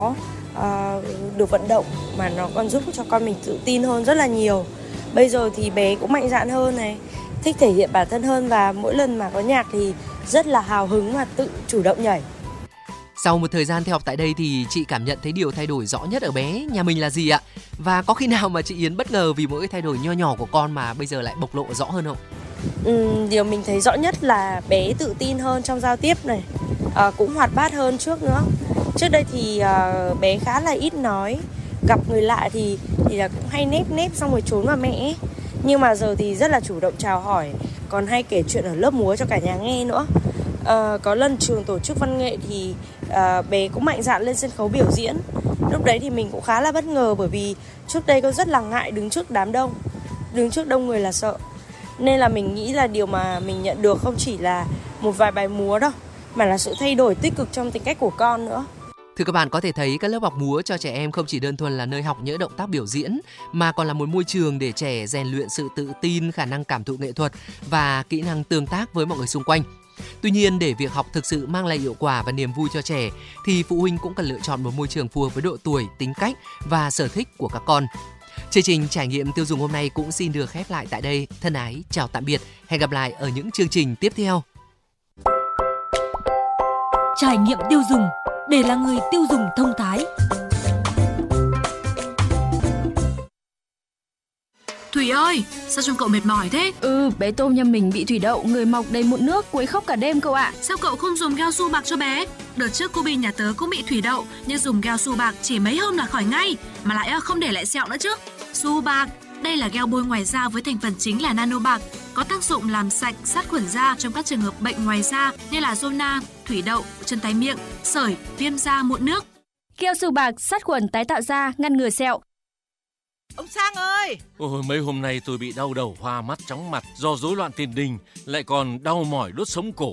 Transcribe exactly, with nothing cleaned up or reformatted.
uh, được vận động mà nó còn giúp cho con mình tự tin hơn rất là nhiều. Bây giờ thì bé cũng mạnh dạn hơn này, thích thể hiện bản thân hơn và mỗi lần mà có nhạc thì rất là hào hứng và tự chủ động nhảy. Sau một thời gian theo học tại đây thì chị cảm nhận thấy điều thay đổi rõ nhất ở bé nhà mình là gì ạ? Và có khi nào mà chị Yến bất ngờ vì mỗi cái thay đổi nho nhỏ của con mà bây giờ lại bộc lộ rõ hơn không? Ừ, điều mình thấy rõ nhất là bé tự tin hơn trong giao tiếp này, à, cũng hoạt bát hơn trước nữa. Trước đây thì à, bé khá là ít nói, gặp người lạ thì thì là cũng hay nép nép xong rồi trốn vào mẹ ấy. Nhưng mà giờ thì rất là chủ động chào hỏi, còn hay kể chuyện ở lớp múa cho cả nhà nghe nữa. À, có lần trường tổ chức văn nghệ thì à, bé cũng mạnh dạn lên sân khấu biểu diễn. Lúc đấy thì mình cũng khá là bất ngờ, bởi vì trước đây con rất là ngại đứng trước đám đông, đứng trước đông người là sợ. Nên là mình nghĩ là điều mà mình nhận được không chỉ là một vài bài múa đâu, mà là sự thay đổi tích cực trong tính cách của con nữa. Thưa các bạn, có thể thấy các lớp học múa cho trẻ em không chỉ đơn thuần là nơi học những động tác biểu diễn, mà còn là một môi trường để trẻ rèn luyện sự tự tin, khả năng cảm thụ nghệ thuật và kỹ năng tương tác với mọi người xung quanh. Tuy nhiên, để việc học thực sự mang lại hiệu quả và niềm vui cho trẻ, thì phụ huynh cũng cần lựa chọn một môi trường phù hợp với độ tuổi, tính cách và sở thích của các con. Chương trình trải nghiệm tiêu dùng hôm nay cũng xin được khép lại tại đây. Thân ái, chào tạm biệt. Hẹn gặp lại ở những chương trình tiếp theo. Trải nghiệm tiêu dùng để là người tiêu dùng thông thái. Thủy ơi, sao trông cậu mệt mỏi thế? Ừ, bé Tôm nhà mình bị thủy đậu, người mọc đầy mụn nước, quấy khóc cả đêm cậu ạ. Sao cậu không dùng Gel Su Bạc cho bé? Đợt trước cô Bi nhà tớ cũng bị thủy đậu, nhưng dùng Gel Su Bạc chỉ mấy hôm là khỏi ngay, mà lại không để lại sẹo nữa chứ. Su Bạc, đây là gel bôi ngoài da với thành phần chính là nano bạc, có tác dụng làm sạch, sát khuẩn da trong các trường hợp bệnh ngoài da như là zona, thủy đậu, chân tay miệng, sởi, viêm da, mụn nước. Gel Su Bạc sát khuẩn tái tạo da, ngăn ngừa sẹo. Ông Sang ơi! Ôi, mấy hôm nay tôi bị đau đầu, hoa mắt, chóng mặt do rối loạn tiền đình, lại còn đau mỏi đốt sống cổ.